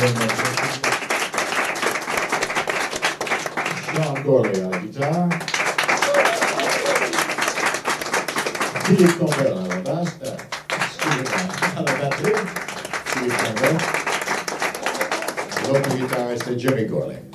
very much. Sean Gorley à la guitare. Philippe Tombel à la basse. Excusez-moi, à la batterie. Philippe Tombel. L'autre guitariste est Jimmy Gorley.